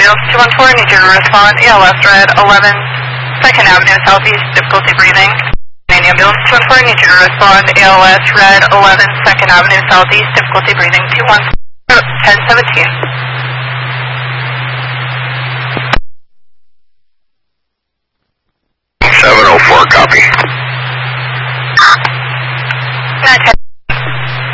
ambulance 214, need you to respond. ALS red 11 2nd Avenue Southeast, difficulty breathing. Ambulance 214, need you to respond. ALS red 11 2nd Avenue Southeast, difficulty breathing. 1017. 704, copy.